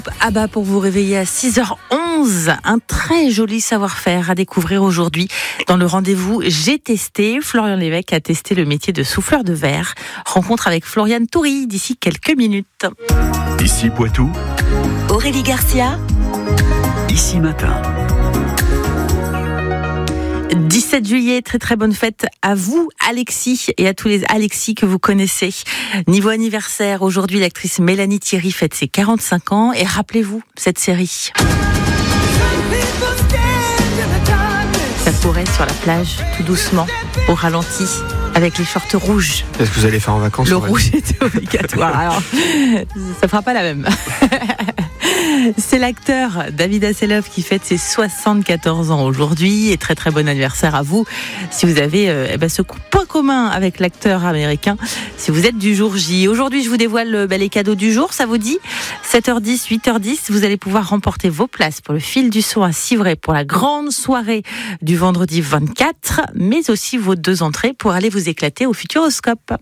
ABBA pour vous réveiller à 6h11. Un très joli savoir-faire à découvrir aujourd'hui. Dans le rendez-vous J'ai testé, Florian Lévesque a testé le métier de souffleur de verre. Rencontre avec Floriane Toury d'ici quelques minutes. Ici Poitou, Aurélie Garcia, Ici Matin. 17 juillet, très bonne fête à vous Alexis et à tous les Alexis que vous connaissez. Niveau anniversaire, aujourd'hui l'actrice Mélanie Thierry fête ses 45 ans et rappelez-vous cette série. Ça courait sur la plage tout doucement, au ralenti, avec les shorts rouges. Est-ce que vous allez faire en vacances? Le rouge était obligatoire, alors ça fera pas la même. C'est l'acteur David Hasselhoff qui fête ses 74 ans aujourd'hui et très bon anniversaire à vous si vous avez ce point commun avec l'acteur américain, si vous êtes du jour J. Aujourd'hui je vous dévoile les cadeaux du jour, ça vous dit 7h10, 8h10, vous allez pouvoir remporter vos places pour le fil du son à Civray pour la grande soirée du vendredi 24, mais aussi vos 2 entrées pour aller vous éclater au Futuroscope.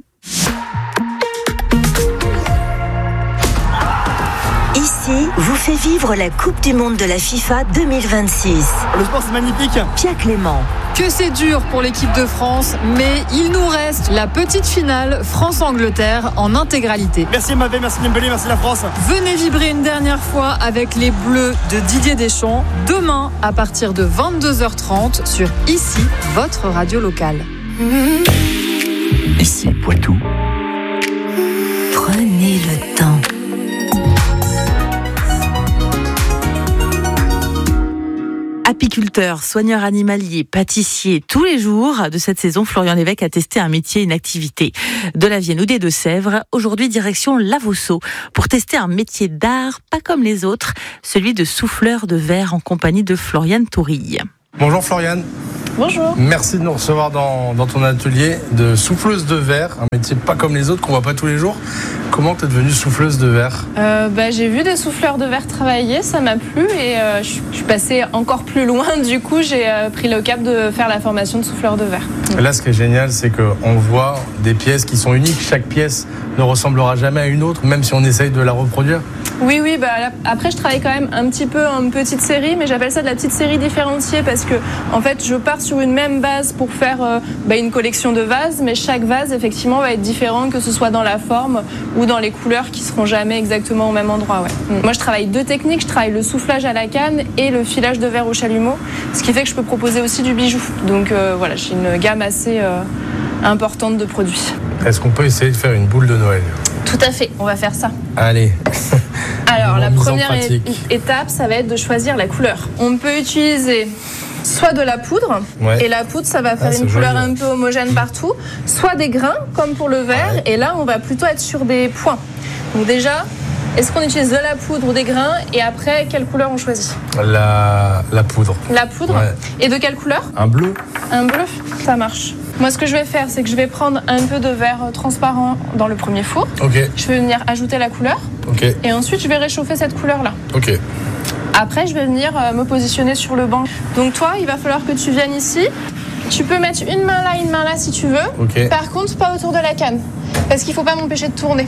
ici vous fait vivre la Coupe du Monde de la FIFA 2026. Le sport c'est magnifique. Pierre Clément. Que c'est dur pour l'équipe de France, mais il nous reste la petite finale France-Angleterre en intégralité. Merci Mbappé, merci Dembélé, merci la France. Venez vibrer une dernière fois avec les Bleus de Didier Deschamps, demain à partir de 22h30 sur Ici, votre radio locale. Ici Poitou, Prenez le temps. Apiculteur, soigneur animalier, pâtissier, tous les jours de cette saison, Florian Lévesque a testé un métier, une activité. De la Vienne ou des Deux-Sèvres, aujourd'hui direction Lavosso, pour tester un métier d'art pas comme les autres, celui de souffleur de verre en compagnie de Floriane Toury. Bonjour Floriane. Bonjour. Merci de nous recevoir dans ton atelier de souffleuse de verre, un métier pas comme les autres qu'on voit pas tous les jours. Comment t'es devenue souffleuse de verre ? J'ai vu des souffleurs de verre travailler, ça m'a plu et je suis passée encore plus loin. Du coup, j'ai pris le cap de faire la formation de souffleur de verre. Et là, ce qui est génial, c'est qu'on voit des pièces qui sont uniques. Chaque pièce ne ressemblera jamais à une autre, même si on essaye de la reproduire. Oui, après je travaille quand même un petit peu en petite série, mais j'appelle ça de la petite série différenciée parce que en fait je pars sur une même base pour faire une collection de vases, mais chaque vase effectivement va être différent, que ce soit dans la forme ou dans les couleurs qui seront jamais exactement au même endroit. Ouais. Moi je travaille 2 techniques, je travaille le soufflage à la canne et le filage de verre au chalumeau, ce qui fait que je peux proposer aussi du bijou. Donc j'ai une gamme assez importante de produits. Est-ce qu'on peut essayer de faire une boule de Noël ? Tout à fait, on va faire ça. Allez. Alors la Mise en première pratique. étape, ça va être de choisir la couleur. On peut utiliser soit de la poudre, Ouais. et la poudre ça va faire c'est une couleur joli. un peu homogène partout, soit des grains comme pour le verre, Ouais. et là on va plutôt être sur des points. Donc déjà, est-ce qu'on utilise de la poudre ou des grains, et après quelle couleur on choisit ? La poudre. La poudre. Ouais. Et de quelle couleur ? Un bleu. Un bleu, ça marche. Moi ce que je vais faire, c'est que je vais prendre un peu de verre transparent dans le premier four. Ok. Je vais venir ajouter la couleur, Ok. et ensuite je vais réchauffer cette couleur-là. Ok. Après, je vais venir me positionner sur le banc. Donc toi, il va falloir que tu viennes ici. Tu peux mettre une main là si tu veux. Ok. Par contre, pas autour de la canne. Parce qu'il ne faut pas m'empêcher de tourner.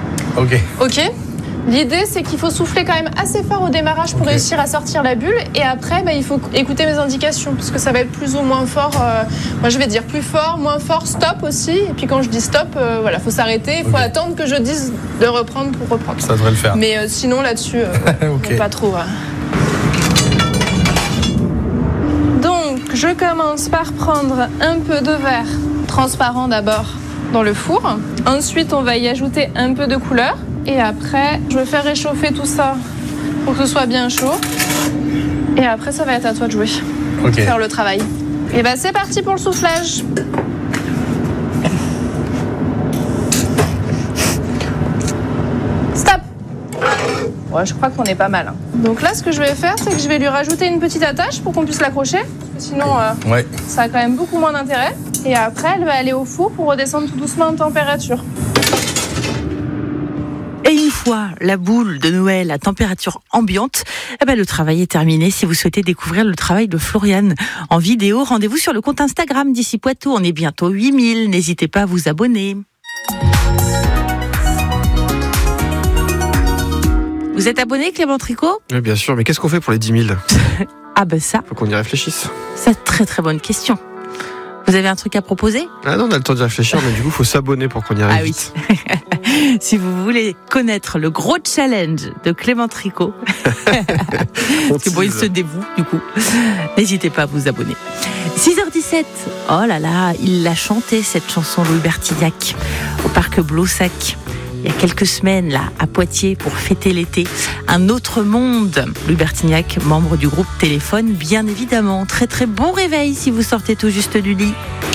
Ok. Ok ? L'idée, c'est qu'il faut souffler quand même assez fort au démarrage pour Ok. réussir à sortir la bulle. Et après, il faut écouter mes indications. Parce que ça va être plus ou moins fort. Moi, je vais dire plus fort, moins fort, stop aussi. Et puis quand je dis stop, faut s'arrêter. Il faut attendre que je dise de reprendre pour reprendre. Ça devrait le faire. Mais sinon, là-dessus, Ok. pas trop. Donc, je commence par prendre un peu de verre transparent d'abord dans le four. Ensuite, on va y ajouter un peu de couleur. Et après, je vais faire réchauffer tout ça pour que ce soit bien chaud. Et après, ça va être à toi de jouer, Ok. faire le travail. Et c'est parti pour le soufflage. Stop. Ouais, je crois qu'on est pas mal. Donc là, ce que je vais faire, c'est que je vais lui rajouter une petite attache pour qu'on puisse l'accrocher. Sinon, Ouais. ça a quand même beaucoup moins d'intérêt. Et après, elle va aller au four pour redescendre tout doucement en température. Et une fois la boule de Noël à température ambiante, le travail est terminé. Si vous souhaitez découvrir le travail de Floriane en vidéo, rendez-vous sur le compte Instagram d'Ici Poitou. On est bientôt 8000. N'hésitez pas à vous abonner. Vous êtes abonné, Clément Tricot ? Oui, bien sûr, mais qu'est-ce qu'on fait pour les 10 000 ? Ah ben ça, Faut qu'on y réfléchisse. c'est très très bonne question. Vous avez un truc à proposer ? Ah non, on a le temps d'y réfléchir, mais du coup, faut s'abonner pour qu'on y arrive Ah oui. vite. Si vous voulez connaître le gros challenge de Clément Tricot, parce que bon, il se dévoue du coup, n'hésitez pas à vous abonner. 6h17, oh là là, il l'a chanté cette chanson, Louis Bertignac, au parc Blossac. Il y a quelques semaines, là, à Poitiers, pour fêter l'été. Un autre monde. Louis Bertignac, membre du groupe Téléphone, bien évidemment. Très très bon réveil si vous sortez tout juste du lit.